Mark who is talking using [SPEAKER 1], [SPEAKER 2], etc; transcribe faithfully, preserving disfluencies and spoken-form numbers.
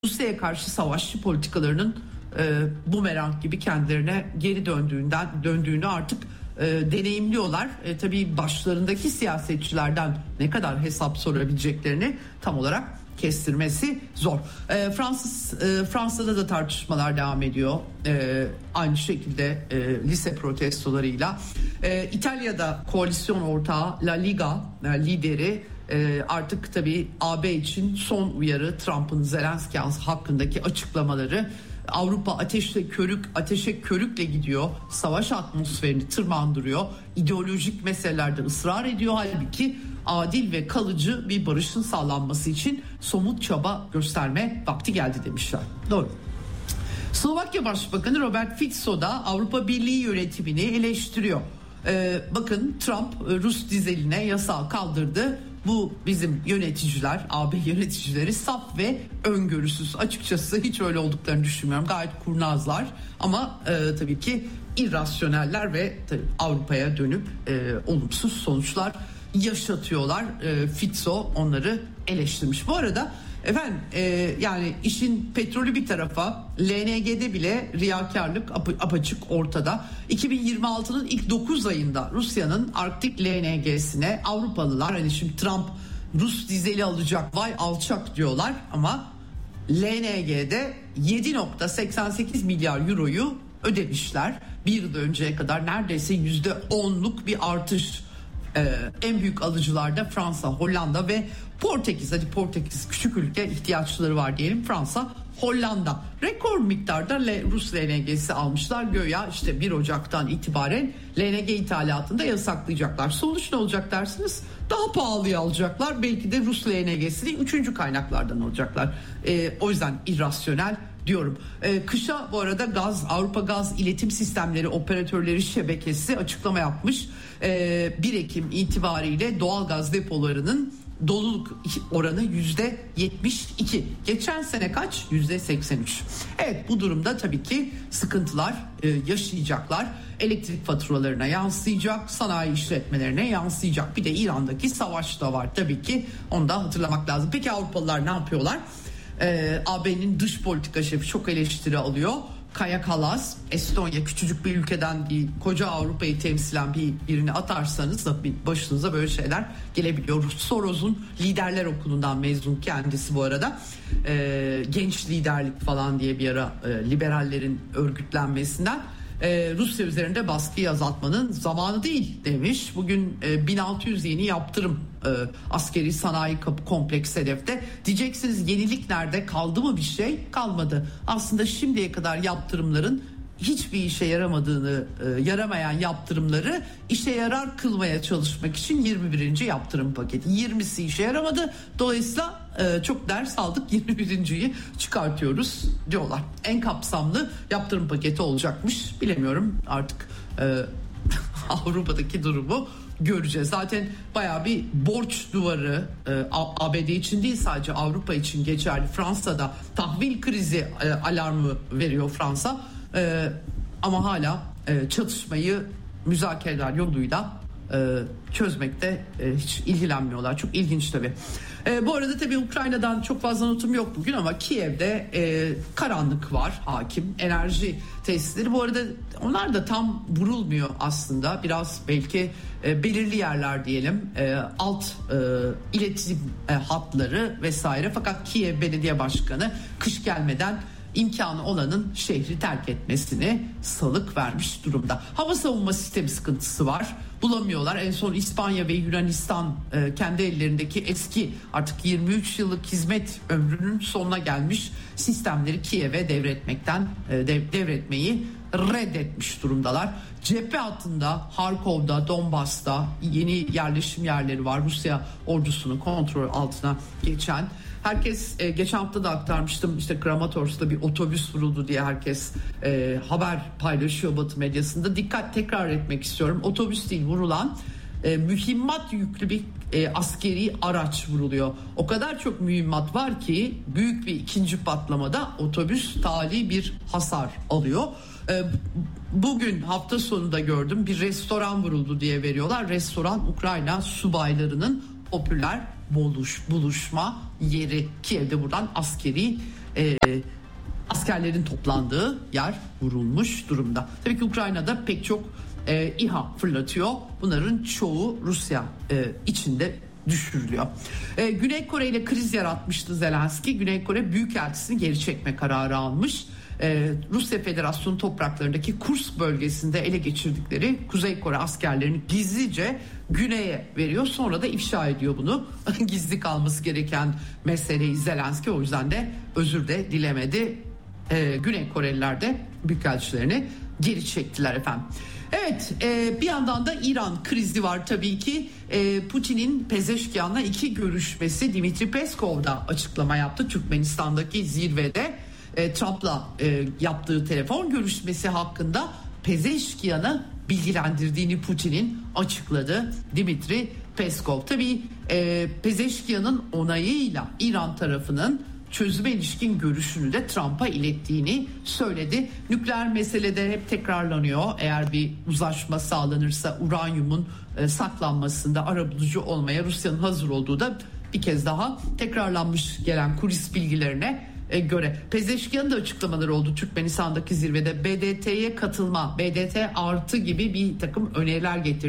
[SPEAKER 1] Rusya'ya karşı savaşçı politikalarının e, bumerang gibi kendilerine geri döndüğünden döndüğünü artık e, deneyimliyorlar. E, tabii başlarındaki siyasetçilerden ne kadar hesap sorabileceklerini tam olarak kestirmesi zor. E, Fransız e, Fransa'da da tartışmalar devam ediyor. E, aynı şekilde e, lise protestolarıyla. E, İtalya'da koalisyon ortağı La Liga e, lideri e, artık tabii A B için son uyarı, Trump'ın Zelenski hakkındaki açıklamaları. Avrupa ateşle körük, ateşe körükle gidiyor. Savaş atmosferini tırmandırıyor. İdeolojik meselelerde ısrar ediyor. Halbuki adil ve kalıcı bir barışın sağlanması için somut çaba gösterme vakti geldi demişler. Doğru. Slovakya Başbakanı Robert Fico da Avrupa Birliği yönetimini eleştiriyor. Ee, bakın Trump Rus dizeline yasağı kaldırdı. Bu bizim yöneticiler, A B yöneticileri saf ve öngörüsüz. Açıkçası hiç öyle olduklarını düşünmüyorum. Gayet kurnazlar ama e, tabii ki irrasyoneller ve tabii Avrupa'ya dönüp e, olumsuz sonuçlar yaşatıyorlar. E, Fico onları eleştirmiş. Bu arada efendim e, yani işin petrolü bir tarafa, L N G'de bile riyakarlık ap- apaçık ortada. iki bin yirmi altının ilk dokuz ayında Rusya'nın Arktik L N G'sine Avrupalılar, hani şimdi Trump Rus dizeli alacak, vay alçak diyorlar ama L N G'de yedi virgül seksen sekiz milyar euroyu ödemişler. Bir yıl önceye kadar neredeyse yüzde onluk bir artış. Ee, en büyük alıcılarda Fransa, Hollanda ve Portekiz. Hadi Portekiz küçük ülke, ihtiyaçları var diyelim. Fransa, Hollanda rekor miktarda Rus L N G'si almışlar. Göya işte bir Ocak'tan itibaren L N G ithalatında yasaklayacaklar. Sonuç ne olacak dersiniz? Daha pahalıya alacaklar. Belki de Rus L N G'sini üçüncü kaynaklardan alacaklar. Ee, o yüzden irrasyonel diyorum. Ee, kışa bu arada gaz, Avrupa Gaz İletim Sistemleri Operatörleri Şebekesi açıklama yapmış. Ee, bir Ekim itibariyle doğal gaz depolarının doluluk oranı yüzde yetmiş iki. Geçen sene kaç? Yüzde seksen üç. Evet, bu durumda tabii ki sıkıntılar e, yaşayacaklar. Elektrik faturalarına yansıyacak, sanayi işletmelerine yansıyacak. Bir de İran'daki savaş da var tabii ki. Onu da hatırlamak lazım. Peki Avrupalılar ne yapıyorlar? Ee, A B'nin dış politika şefi çok eleştiri alıyor. Kaja Kallas, Estonya küçücük bir ülkeden bir koca Avrupa'yı temsilen bir birini atarsanız da başınıza böyle şeyler gelebiliyor. Soros'un liderler okulundan mezun kendisi bu arada. Ee, genç liderlik falan diye bir ara e, liberallerin örgütlenmesinden. Ee, Rusya üzerinde baskıyı azaltmanın zamanı değil demiş. Bugün e, bin altı yüz yeni yaptırım e, askeri sanayi kapı kompleks hedefte. Diyeceksiniz yenilik nerede? Kaldı mı bir şey? Kalmadı. Aslında şimdiye kadar yaptırımların hiçbir işe yaramadığını, e, yaramayan yaptırımları işe yarar kılmaya çalışmak için yirmi birinci yaptırım paketi. yirmisi işe yaramadı. Dolayısıyla e, çok ders aldık, yirmi birinciyi çıkartıyoruz diyorlar. En kapsamlı yaptırım paketi olacakmış. Bilemiyorum artık e, Avrupa'daki durumu göreceğiz. Zaten bayağı bir borç duvarı e, A B D için değil, sadece Avrupa için geçerli. Fransa'da tahvil krizi e, alarmı veriyor Fransa. Ee, ama hala e, çatışmayı müzakereler yoluyla e, çözmekte e, hiç ilgilenmiyorlar. Çok ilginç tabii. E, bu arada tabii Ukrayna'dan çok fazla notum yok bugün ama Kiev'de e, karanlık var hakim. Enerji tesisleri bu arada onlar da tam vurulmuyor aslında. Biraz belki e, belirli yerler diyelim e, alt e, iletişim e, hatları vesaire. Fakat Kiev Belediye Başkanı kış gelmeden imkanı olanın şehri terk etmesini salık vermiş durumda. Hava savunma sistemi sıkıntısı var. Bulamıyorlar. En son İspanya ve Yunanistan e, kendi ellerindeki eski artık yirmi üç yıllık hizmet ömrünün sonuna gelmiş sistemleri Kiev'e devretmekten e, dev, devretmeyi reddetmiş durumdalar. Cephe hattında Harkov'da, Donbas'ta yeni yerleşim yerleri var. Rusya ordusunun kontrol altına geçen. Herkes e, geçen hafta da aktarmıştım, işte Kramatorsk'ta bir otobüs vuruldu diye herkes e, haber paylaşıyor Batı medyasında. Dikkat tekrar etmek istiyorum. Otobüs değil, vurulan e, mühimmat yüklü bir e, askeri araç vuruluyor. O kadar çok mühimmat var ki büyük bir ikinci patlamada otobüs tali bir hasar alıyor. E, bugün hafta sonunda gördüm, bir restoran vuruldu diye veriyorlar. Restoran Ukrayna subaylarının popüler buluş, buluşma yeri. Kiev'de buradan askeri e, askerlerin toplandığı yer vurulmuş durumda. Tabii ki Ukrayna'da pek çok e, İHA fırlatıyor. Bunların çoğu Rusya e, içinde düşürülüyor. E, Güney Kore ile kriz yaratmıştı Zelenski. Güney Kore Büyükelçisini geri çekme kararı almış. Ee, Rusya Federasyonu topraklarındaki Kursk bölgesinde ele geçirdikleri Kuzey Kore askerlerini gizlice güneye veriyor. Sonra da ifşa ediyor bunu. Gizli kalması gereken meseleyi Zelenski, o yüzden de özür de dilemedi. Ee, Güney Koreliler de büyükelçilerini geri çektiler efendim. Evet, e, bir yandan da İran krizi var tabii ki. E, Putin'in Pezeşkian'la iki görüşmesi, Dimitri Peskov da açıklama yaptı Türkmenistan'daki zirvede. E, Trump'la e, yaptığı telefon görüşmesi hakkında Pezeşkian'ı bilgilendirdiğini Putin'in açıkladı Dimitri Peskov. Tabii e, Pezeşkian'ın onayıyla İran tarafının çözüme ilişkin görüşünü de Trump'a ilettiğini söyledi. Nükleer meselede hep tekrarlanıyor. Eğer bir uzlaşma sağlanırsa uranyumun e, saklanmasında arabulucu olmaya Rusya'nın hazır olduğu da bir kez daha tekrarlanmış gelen kulis bilgilerine göre. Pezeşkian'ın da açıklamaları oldu Türkmenistan'daki zirvede. B D T'ye katılma, B D T artı gibi bir takım öneriler getirdi.